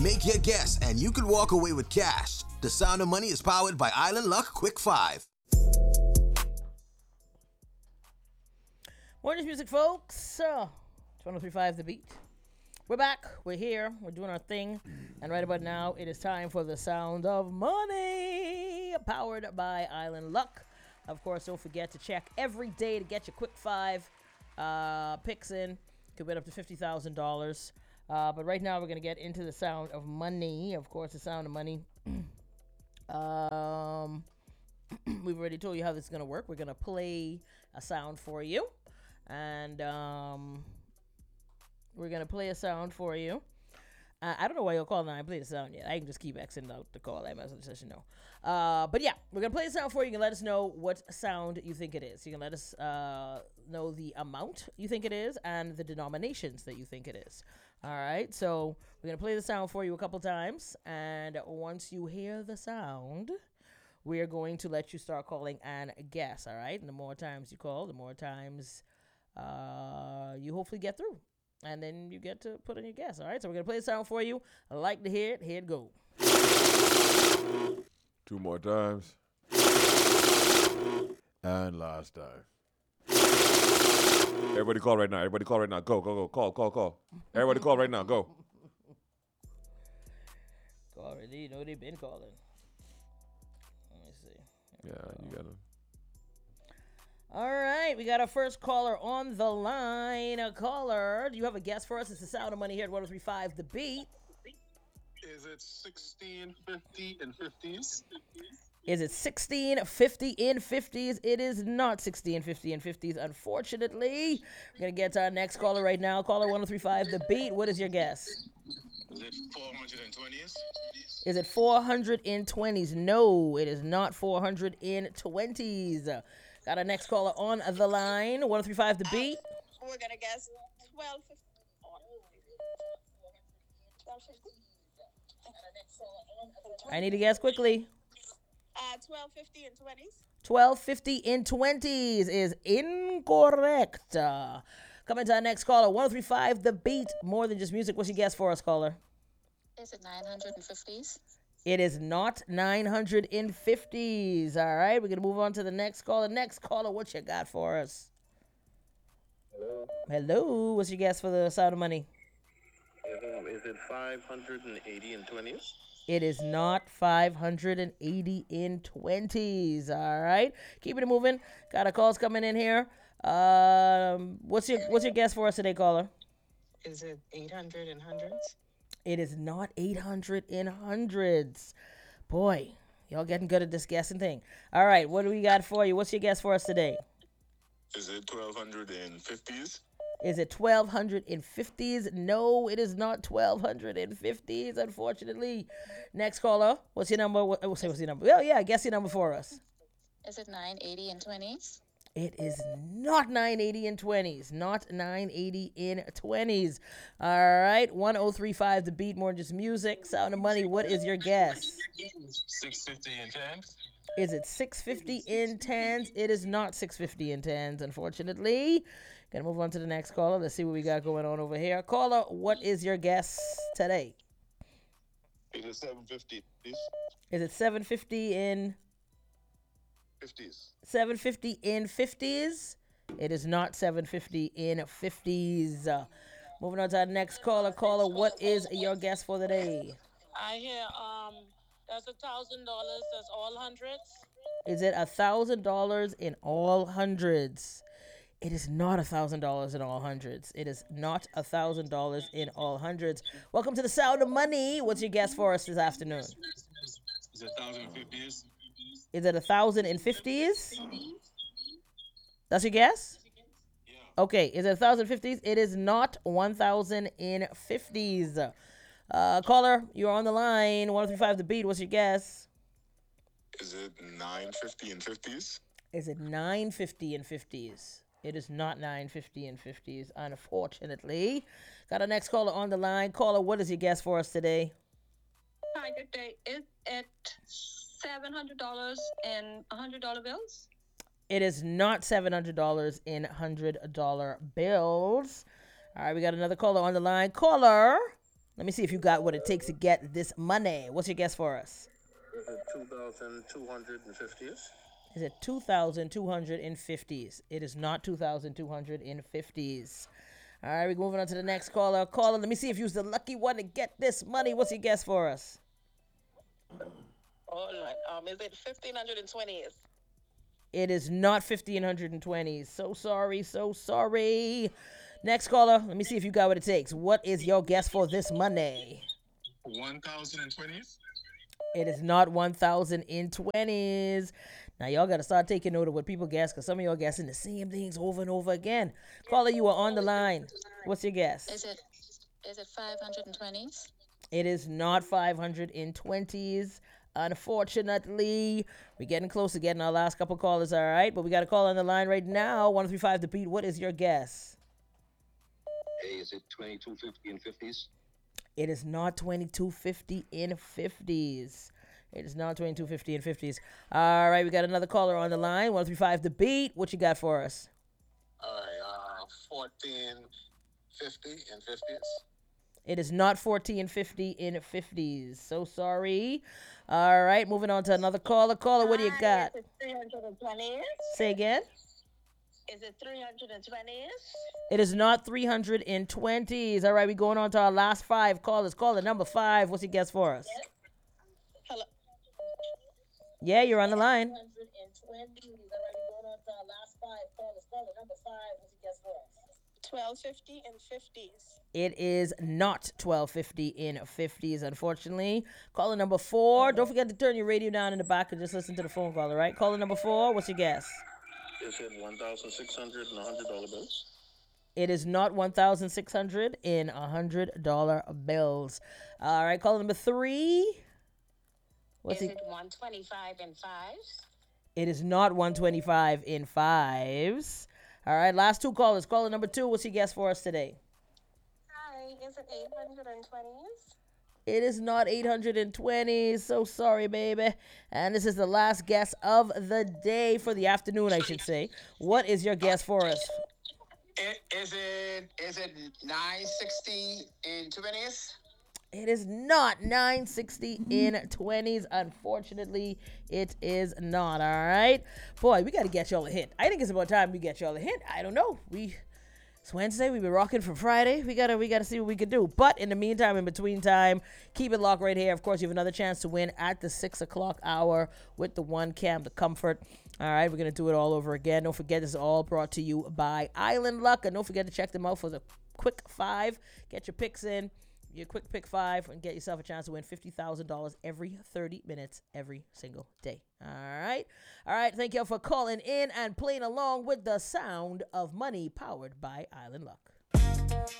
Make your guess, and you could walk away with cash. The Sound of Money is powered by Island Luck Quick 5. Morning music, folks. 1035 The Beat. We're back. We're here. We're doing our thing. And right about now, it is time for the Sound of Money, powered by Island Luck. Of course, don't forget to check every day to get your quick 5 picks in. Could win up to $50,000. But right now, we're going to get into the Sound of Money. Of course, the Sound of Money. We've already told you how this is going to work. We're going to play a sound for you. And we're going to play a sound for you. I don't know why you're calling and I haven't played the sound yet. I can just keep Xing out the call. I might as well just know. But yeah, we're going to play the sound for you. You can let us know what sound you think it is. You can let us know the amount you think it is and the denominations that you think it is. All right, so we're going to play the sound for you a couple times. And once you hear the sound, we're going to let you start calling and guess. All right, and the more times you call, the more times you hopefully get through. And then you get to put in your guess. All right, so we're going to play the sound for you. I like to hear it. Here it go. 2 more times. And last time. Everybody call right now. Everybody call right now. Go. Call. Everybody call right now. Go. Call already. You know they've been calling. Let me see. Yeah, you got to. All right, we got our first caller on the line. A caller, do you have a guess for us? It's the Sound of Money here at 1035 The Beat. Is it 1650 in 50s? Is it 1650 in 50s? It is not 1650 in 50s, unfortunately. We're going to get to our next caller right now. Caller 1035 The Beat. What is your guess? Is it 420s? Is it 420s? No, it is not 420s. Got our next caller on the line. 1035 The Beat. We're going to guess 1250. I need to guess quickly. 1250 in 20s. 1250 in 20s is incorrect. Coming to our next caller. 1035 The Beat. More than just music. What's your guess for us, caller? Is it 950s? It is not 950s. All right, we're going to move on to the next caller. Next caller, what you got for us? Hello. What's your guess for the Sound of Money? Is it 580 in 20s? It is not 580 in 20s. All right, keeping it moving. Got a calls coming in here. What's your guess for us today, caller? Is it 800 in hundreds? It is not 800 in hundreds. Boy, y'all getting good at this guessing thing. All right, what do we got for you? What's your guess for us today? Is it 1200 in 50s? Is it 1250s? No, it is not 1250s, unfortunately. Next caller, what's your number? What's your number? Well, yeah, guess your number for us. Is it 980 in 20s? It is not 980 in 20s. Not 980 in 20s. All right. 1035 The Beat, more just music. Sound of Money, what is your guess? 650 in 10s? Is it 650 in 10s? It is not 650 in 10s, unfortunately. Gonna move on to the next caller. Let's see what we got going on over here. Caller, what is your guess today? Is it 750? Is it 750 in 50s. 750 in 50s? It is not 750 in 50s. Moving on to our next caller. Caller, what is your guess for the day? I hear that's $1,000. That's all hundreds. Is it $1,000 in all hundreds? It is not $1,000 in all hundreds. It is not $1,000 in all hundreds. Welcome to the Sound of Money. What's your guess for us this afternoon? Is it 1050s? Is it 1,050s? That's your guess? Yeah. Okay, is it 1,050s? It is not 1,050s. Caller, you're on the line. 1035 The Beat. What's your guess? Is it 950 in 50s? Is it 950 in 50s? It is not 950 in 50s, unfortunately. Got our next caller on the line. Caller, what is your guess for us today? Hi, good day. Is it $700 in $100 bills? It is not $700 in $100 bills. All right, we got another caller on the line. Caller, Let me see if you got what it takes to get this money. What's your guess for us? Is it 2,250s? Is it 2,250s? It is not 2,250s. All right, we're moving on to the next caller. Caller, let me see if you're the lucky one to get this money. What's your guess for us? All right. Is it 1,520s? It is not 1,520s. So sorry, so sorry. Next caller, let me see if you got what it takes. What is your guess for this money? 1,020s? It is not 1,020s. Now, y'all got to start taking note of what people guess, because some of y'all guessing the same things over and over again. Caller, you are on the line. What's your guess? Is it 520s? It is not 520s. Unfortunately, we're getting close to getting our last couple callers, all right? But we got a call on the line right now. 135 to beat. What is your guess? Hey, is it 2250 and 50s? It is not 2250 in 50s. It is not 2250 in 50s. All right, we got another caller on the line. 135 to beat. What you got for us? All right, 1450 and 50s. It is not 1450 in 50s. So sorry. All right, moving on to another caller. Caller, what do you got? Is it 320s? Say again. Is it 320s? It is not 320s. All right, we're going on to our last 5 callers. Caller number 5. What's your guess for us? Hello. Yeah, you're on the line. 120s. All right, we're going on to our last 5 callers. Caller number 5. What's your guess for us? 1,250 and 50s. It is not 1250 in 50s, unfortunately. Caller number 4. Don't forget to turn your radio down in the back and just listen to the phone call, all right? Caller number 4. What's your guess? Is it 1,600 and $100 bills? It is not 1,600 in $100 bills. All right, caller number 3. Is it 125 and 5s? It is not 125 in 5s. All right, last 2 callers. Caller number 2, what's your guess for us today? Hi, is it 820s? It is not 820. So sorry, baby. And this is the last guess of the day for the afternoon, I should say. What is your guess for us? Is it 960 in 20s? It is not 960 in 20s. Unfortunately, it is not. All right. Boy, we got to get y'all a hit. I think it's about time we get y'all a hit. I don't know. It's Wednesday. We've been rocking for Friday. We gotta see what we can do. But in the meantime, in between time, keep it locked right here. Of course, you have another chance to win at the 6 o'clock hour with the One Cam, the Comfort. All right, we're gonna do it all over again. Don't forget, this is all brought to you by Island Luck, and don't forget to check them out for the Quick 5. Get your picks in, your Quick Pick 5, and get yourself a chance to win $50,000 every 30 minutes, every single day. All right. Thank y'all for calling in and playing along with the sound of money, powered by Island Luck.